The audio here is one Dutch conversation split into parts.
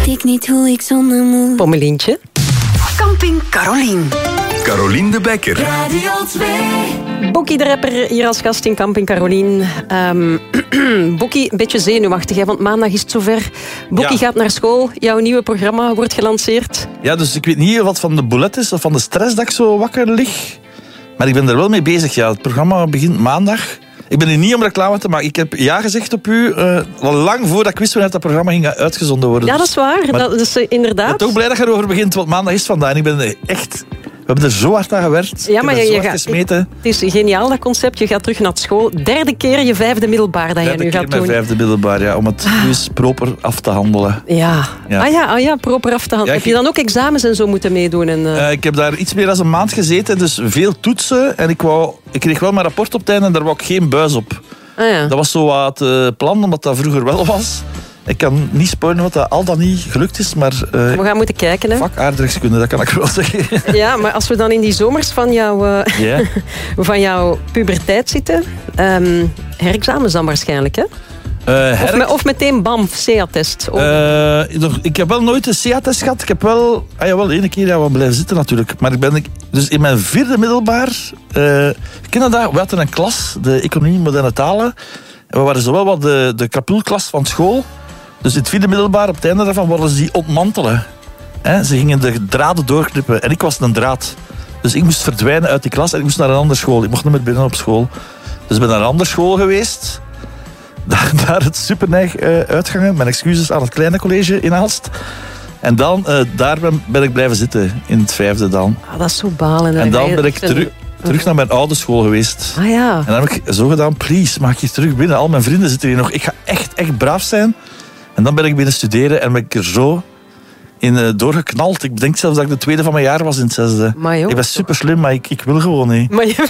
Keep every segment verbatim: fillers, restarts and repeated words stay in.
weet ik niet hoe ik zonder moet. Pommelientje. Camping Carolien. Carolien de Bekker. Radio twee. Boekie de rapper hier als gast in Camping Carolien. Um, Boekie, een beetje zenuwachtig, hè, want maandag is het zover. Boekie Ja. gaat naar school. Jouw nieuwe programma wordt gelanceerd. Ja, dus ik weet niet wat van de boulet is of van de stress dat ik zo wakker lig. Maar ik ben er wel mee bezig. Ja. Het programma begint maandag. Ik ben hier niet om reclame te maken. Ik heb ja gezegd op u, uh, al lang voordat ik wist wanneer dat programma ging uitgezonden worden. Ja, dat is waar. Maar Dat is uh, ik ben inderdaad. toch blij dat je erover begint, want maandag is het vandaag. En ik ben er echt... We hebben er zo hard aan gewerkt. Ja, maar ik heb je, er zo je hard gaat, gesmeten. het is geniaal, dat concept. Je gaat terug naar school. Derde keer je vijfde middelbaar dat je Derde nu keer gaat mijn doen. vijfde middelbaar, ja, om het nu eens proper af te handelen. Ja. Ja. Ah ja, ah ja, proper af te handelen. Ja, Heb je dan ook examens en zo moeten meedoen? En, uh... Uh, ik heb daar iets meer dan een maand gezeten, dus veel toetsen. En ik, wou, ik kreeg wel mijn rapport op het einde en daar wou ik geen buis op. ah, ja. Dat was zo wat het uh, plan, omdat dat vroeger wel was. Ik kan niet spoilen wat dat al dan niet gelukt is, maar... Uh, We gaan moeten kijken, hè. vak aardrijkskunde, dat kan ik wel zeggen. Ja, maar als we dan in die zomers van, jou, uh, Yeah. van jouw puberteit zitten... Um, herexamens dan waarschijnlijk, hè? Uh, herk... of, me, of meteen bam, C A-test. Oh. Uh, ik heb wel nooit een C A-test gehad. Ik heb wel... Ah ja, wel één keer ja, wel blijven zitten natuurlijk. Maar ik ben... Ik, dus in mijn vierde middelbaar... Uh, ken je dat? We hadden een klas, de economie moderne talen. En we waren zowel wat de, de krapulklas van school... Dus in het vierde middelbaar, op het einde daarvan, wilden ze die ontmantelen. He, ze gingen de draden doorknippen. En ik was een draad. Dus ik moest verdwijnen uit die klas en ik moest naar een andere school. Ik mocht niet meer binnen op school. Dus ik ben naar een andere school geweest. Daar, daar het superneig uh, uitgangen. Mijn excuses aan het kleine college in Aalst. En dan, uh, daar ben, ben ik blijven zitten. In het vijfde dan. Ah, dat is zo balen. En dan ben ik terug, terug naar mijn oude school geweest. Ah ja. En dan heb ik zo gedaan, please, mag ik hier terug binnen? Al mijn vrienden zitten hier nog. Ik ga echt, echt braaf zijn. En dan ben ik binnen studeren en ben ik er zo in uh, doorgeknald. Ik denk zelfs dat ik de tweede van mijn jaar was in het zesde. Maar joh, ik ben super slim, maar ik, ik wil gewoon niet. Maar je...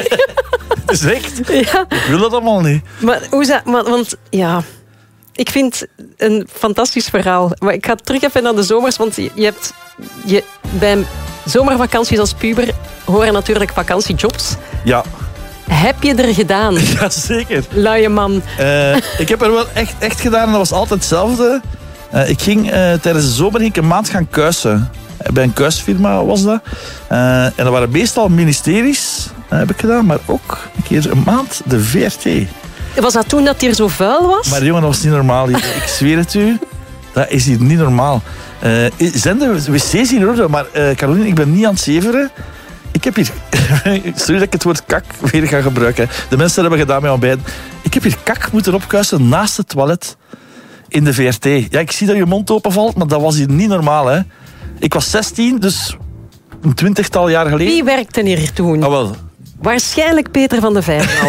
Het is echt. Ja. Ik wil dat allemaal niet. Maar hoe is dat? Maar, want ja, ik vind het een fantastisch verhaal. Maar ik ga terug even naar de zomers, want je, je hebt je, bij zomervakanties als puber horen natuurlijk vakantiejobs. Ja. Heb je er gedaan? Ja, zeker. Luie man. Uh, ik heb er wel echt, echt gedaan en dat was altijd hetzelfde. Uh, ik ging uh, tijdens de zomer ging ik een maand gaan kuisen. Bij een kuisfirma was dat. Uh, en dat waren meestal ministeries, uh, heb ik gedaan, maar ook een keer een maand de V R T. Was dat toen dat het hier zo vuil was? Maar jongen, dat was niet normaal. Ik zweer het u, dat is hier niet normaal. Uh, zijn de wc's hier in orde? Maar uh, Caroline, ik ben niet aan het zeveren. Ik heb hier... Sorry dat ik het woord kak weer ga gebruiken. De mensen hebben gedaan met ontbijt. Ik heb hier kak moeten opkuisen naast het toilet in de V R T. Ja, ik zie dat je mond openvalt, maar dat was hier niet normaal, hè. Ik was zestien, dus een twintigtal jaar geleden. Wie werkte hier toen? Ah, wel. Waarschijnlijk Peter van de Vijftal.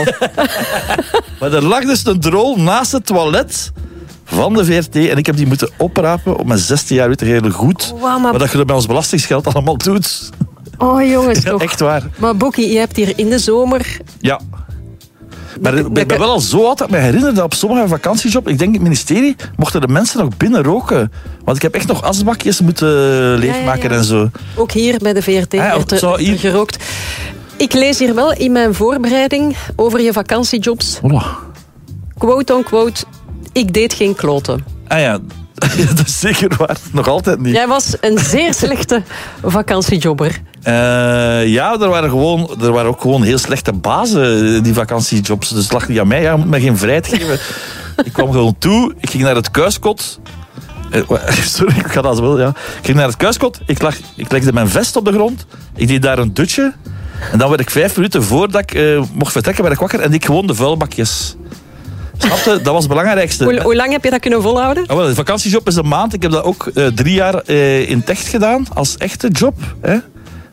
Maar er lag dus een drol naast het toilet van de V R T en ik heb die moeten oprapen op mijn zestien jaar, weet je heel goed. Oh, wow, maar... maar dat je dat bij ons belastingsgeld allemaal doet. Oh jongens, ja, toch. echt waar. Maar Boekie, je hebt hier in de zomer... Ja. Maar ik ben wel al zo oud dat ik me herinner dat op sommige vakantiejobs, ik denk het ministerie, mochten de mensen nog binnen roken. Want ik heb echt nog asbakjes moeten leegmaken ja, ja, ja. en zo. Ook hier bij de V R T ah, ja, werd er hier... gerookt. Ik lees hier wel in mijn voorbereiding over je vakantiejobs. Hola. Quote on quote, ik deed geen kloten. Ah ja, dat is zeker waar. Nog altijd niet. Jij was een zeer slechte vakantiejobber. Uh, ja, er waren, gewoon, er waren ook gewoon heel slechte bazen, die vakantiejobs. Dus het lag niet aan mij. Ja, je moet me geen vrijheid geven. Ik kwam gewoon toe. Ik ging naar het kuiskot. Uh, sorry, ik ga dat wel, ja. Ik ging naar het kuiskot. Ik, lag, ik legde mijn vest op de grond. Ik deed daar een dutje. En dan werd ik vijf minuten voordat ik uh, mocht vertrekken, werd ik wakker. En deed ik gewoon de vuilbakjes. Snapte? Dat was het belangrijkste. Hoe, hoe lang heb je dat kunnen volhouden? Oh, wel, de vakantiejob is een maand. Ik heb dat ook uh, drie jaar uh, in Techt gedaan. Als echte job. Hè. Uh,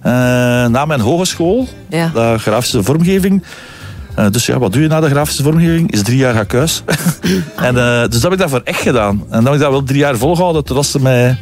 na mijn hogeschool. Ja. De grafische vormgeving. Uh, dus ja, wat doe je na de grafische vormgeving? Is drie jaar ga kuis. en, uh, dus dat heb ik daarvoor echt gedaan. En dan heb ik dat wel drie jaar volgehouden. Totdat ze mij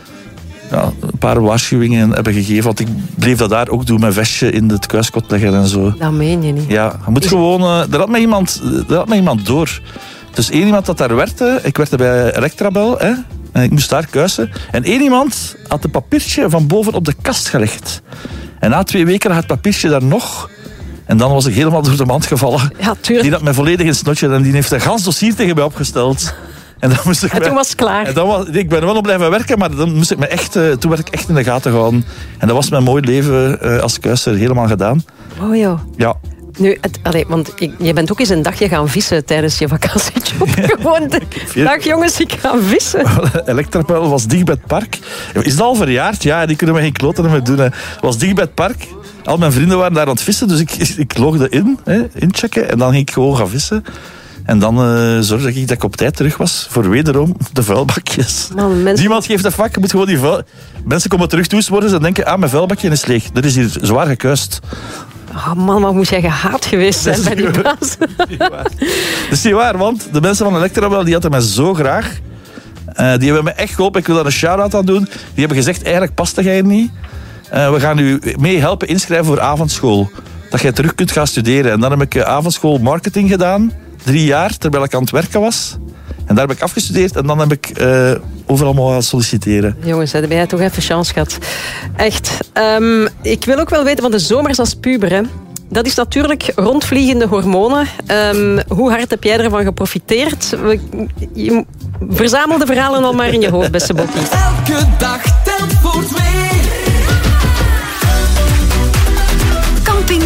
ja, een paar waarschuwingen hebben gegeven. Want ik bleef dat daar ook doen. Mijn vestje in het kuiskot leggen en zo. Dat meen je niet. Ja, je moet gewoon... Uh, daar, had mij iemand, daar had mij iemand door. Dus één iemand dat daar werkte. Ik werkte bij Electrabel. Hè, en ik moest daar kuisen. En één iemand had een papiertje van boven op de kast gelegd. En na twee weken had het papiertje daar nog... En dan was ik helemaal door de mand gevallen. Ja, tuurlijk. Die had mij volledig in het snotje en die heeft een gans dossier tegen mij opgesteld. En, dan moest ik en me, toen was het klaar. En dan was, ik ben er wel op blijven werken, maar dan moest ik me echt, uh, toen werd ik echt in de gaten gehouden. En dat was mijn mooi leven uh, als kuiser helemaal gedaan. Oh joh. Ja. Nu, het, allee, want ik, je bent ook eens een dagje gaan vissen tijdens je vakantiejob. Gewoon, de, dag jongens, ik ga vissen. Elektrapel was dicht bij het park. Is dat al verjaard? Ja, die kunnen me geen kloten meer doen. Het was dicht bij het park. Al mijn vrienden waren daar aan het vissen, dus ik, ik logde in, hè, inchecken. En dan ging ik gewoon gaan vissen. En dan uh, zorgde ik dat ik op tijd terug was voor wederom de vuilbakjes. Man, mensen... Niemand geeft een vak, je moet gewoon die vuil... Mensen komen terug toesporen en denken, ah, mijn vuilbakje is leeg. Er is hier zwaar gekuist. Oh man, wat moet jij gehaat geweest zijn bij die baas? Dat is niet waar, want de mensen van Electrabel die hadden mij zo graag. Uh, die hebben me echt geholpen. Ik wil daar een shout-out aan doen. Die hebben gezegd, eigenlijk past jij hier niet. Uh, we gaan u mee helpen inschrijven voor avondschool. Dat jij terug kunt gaan studeren. En dan heb ik uh, avondschool marketing gedaan. Drie jaar, terwijl ik aan het werken was. En daar heb ik afgestudeerd. En dan heb ik uh, overal mogen solliciteren. Jongens, heb jij toch even chance gehad. Echt. Um, ik wil ook wel weten van de zomers als puber, hè. Dat is natuurlijk rondvliegende hormonen. Um, hoe hard heb jij ervan geprofiteerd? Je verzamel de verhalen al maar in je hoofd, beste Bokkie. Elke dag telt voor twee.